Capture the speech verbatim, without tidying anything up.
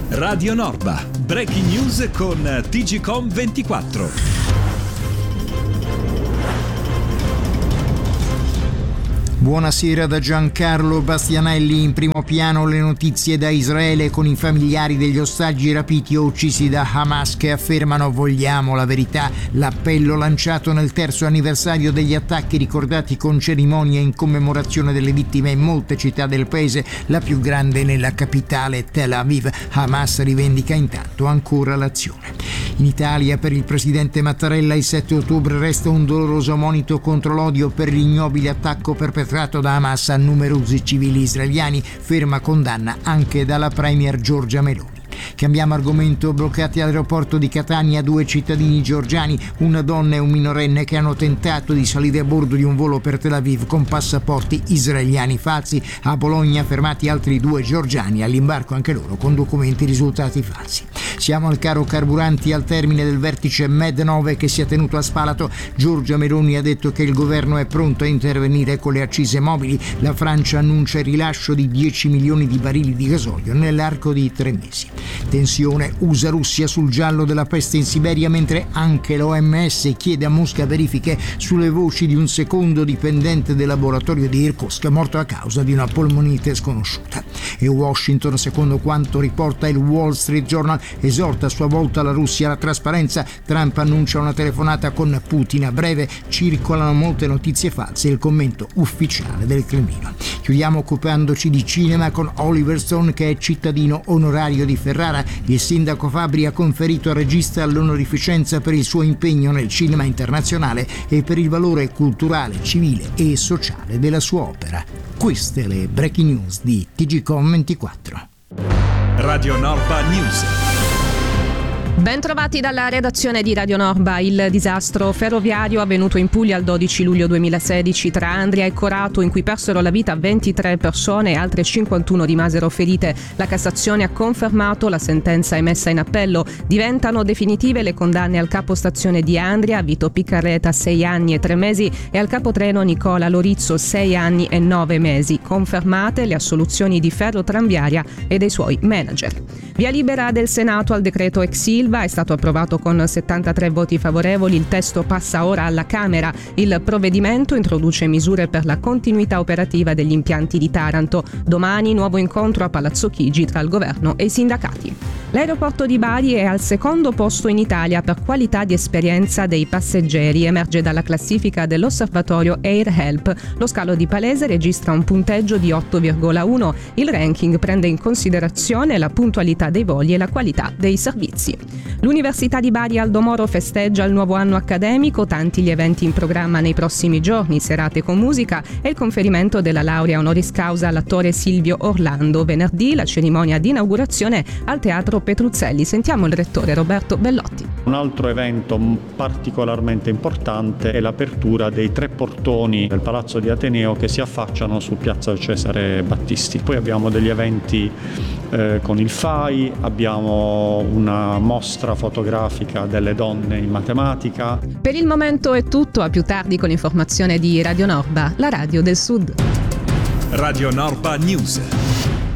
Radio Norba, breaking news con T G Com ventiquattro. Buonasera da Giancarlo Bastianelli. In primo piano le notizie da Israele con i familiari degli ostaggi rapiti o uccisi da Hamas che affermano vogliamo la verità. L'appello lanciato nel terzo anniversario degli attacchi ricordati con cerimonia in commemorazione delle vittime in molte città del paese, la più grande nella capitale Tel Aviv. Hamas rivendica intanto ancora l'azione. In Italia per il presidente Mattarella il sette ottobre resta un doloroso monito contro l'odio per l'ignobile attacco perpetrato da Hamas a numerosi civili israeliani, ferma condanna anche dalla premier Giorgia Meloni. Cambiamo argomento. Bloccati all'aeroporto di Catania due cittadini georgiani, una donna e un minorenne che hanno tentato di salire a bordo di un volo per Tel Aviv con passaporti israeliani falsi. A Bologna fermati altri due georgiani, all'imbarco anche loro con documenti risultati falsi. Siamo al caro carburanti. Al termine del vertice Med nove che si è tenuto a Spalato, Giorgia Meloni ha detto che il governo è pronto a intervenire con le accise mobili. La Francia annuncia il rilascio di dieci milioni di barili di gasolio nell'arco di tre mesi. Tensione U S A-Russia sul giallo della peste in Siberia, mentre anche l'O M S chiede a Mosca verifiche sulle voci di un secondo dipendente del laboratorio di Irkutsk morto a causa di una polmonite sconosciuta. E Washington, secondo quanto riporta il Wall Street Journal, esorta a sua volta la Russia alla trasparenza. Trump annuncia una telefonata con Putin a breve. Circolano molte notizie false, il commento ufficiale del Cremlino. Chiudiamo occupandoci di cinema con Oliver Stone, che è cittadino onorario di Ferrara. Il sindaco Fabbri ha conferito al regista l'onorificenza per il suo impegno nel cinema internazionale e per il valore culturale, civile e sociale della sua opera. Queste le breaking news di T G Com ventiquattro. Radio Norba News. Ben trovati dalla redazione di Radio Norba. Il disastro ferroviario avvenuto in Puglia il dodici luglio duemilasedici tra Andria e Corato, in cui persero la vita ventitré persone e altre cinquantuno rimasero ferite. La Cassazione ha confermato la sentenza emessa in appello. Diventano definitive le condanne al capostazione di Andria, Vito Piccarreta, sei anni e tre mesi, e al capotreno Nicola Lorizzo, sei anni e nove mesi. Confermate le assoluzioni di Ferrotramviaria e dei suoi manager. Via libera del Senato al decreto ex Ilva. È stato approvato con settantatré voti favorevoli. Il testo passa ora alla Camera. Il provvedimento introduce misure per la continuità operativa degli impianti di Taranto. Domani nuovo incontro a Palazzo Chigi tra il governo e i sindacati. L'aeroporto di Bari è al secondo posto in Italia per qualità di esperienza dei passeggeri, emerge dalla classifica dell'osservatorio Air Help. Lo scalo di Palese registra un punteggio di otto virgola uno. Il ranking prende in considerazione la puntualità dei voli e la qualità dei servizi. L'Università di Bari Aldo Moro festeggia il nuovo anno accademico, tanti gli eventi in programma nei prossimi giorni, serate con musica e il conferimento della laurea honoris causa all'attore Silvio Orlando. Venerdì la cerimonia di inaugurazione al Teatro Petruzzelli. Sentiamo il rettore Roberto Bellotti. Un altro evento particolarmente importante è l'apertura dei tre portoni del Palazzo di Ateneo che si affacciano su Piazza Cesare Battisti. Poi abbiamo degli eventi eh, con il F A I, abbiamo una mostra fotografica delle donne in matematica. Per il momento è tutto, a più tardi con informazione di Radio Norba, la radio del Sud. Radio Norba News.